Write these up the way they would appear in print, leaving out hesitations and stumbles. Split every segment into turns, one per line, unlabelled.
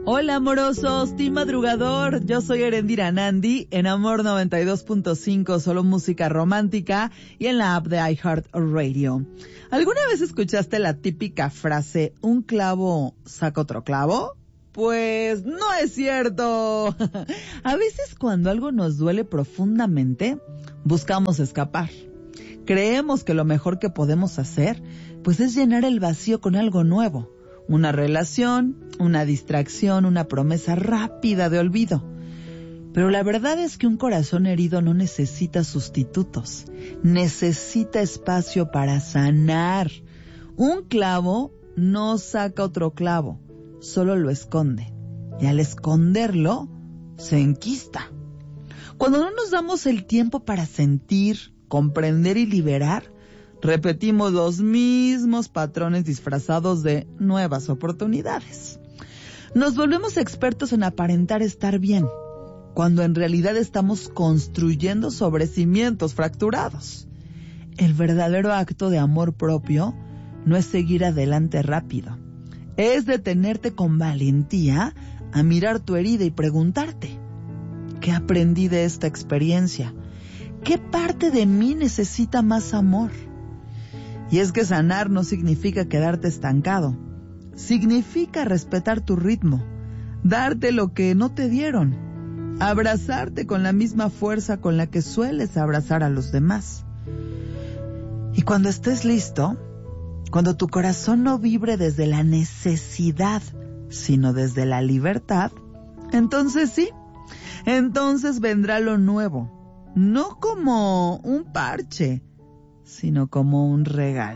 Hola amorosos, team madrugador, yo soy Erendira Nandi, en Amor 92.5, solo música romántica, y en la app de iHeartRadio. ¿Alguna vez escuchaste la típica frase, un clavo saca otro clavo? Pues no es cierto. A veces cuando algo nos duele profundamente, buscamos escapar. Creemos que lo mejor que podemos hacer, pues es llenar el vacío con algo nuevo. Una relación, una distracción, una promesa rápida de olvido. Pero la verdad es que un corazón herido no necesita sustitutos. Necesita espacio para sanar. Un clavo no saca otro clavo, solo lo esconde. Y al esconderlo, se enquista. Cuando no nos damos el tiempo para sentir, comprender y liberar, repetimos los mismos patrones disfrazados de nuevas oportunidades. Nos volvemos expertos en aparentar estar bien, cuando en realidad estamos construyendo sobre cimientos fracturados. El verdadero acto de amor propio no es seguir adelante rápido. Es detenerte con valentía a mirar tu herida y preguntarte, ¿qué aprendí de esta experiencia? ¿Qué parte de mí necesita más amor? Y es que sanar no significa quedarte estancado. Significa respetar tu ritmo, darte lo que no te dieron, abrazarte con la misma fuerza con la que sueles abrazar a los demás. Y cuando estés listo, cuando tu corazón no vibre desde la necesidad, sino desde la libertad, entonces sí, entonces vendrá lo nuevo. No como un parche, sino como un regalo.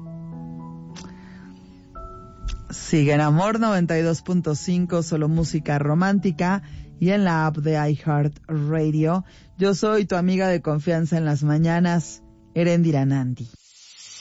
Sigue en Amor 92.5, solo música romántica, y en la app de iHeartRadio. Yo soy tu amiga de confianza en las mañanas, Erendira Nandi.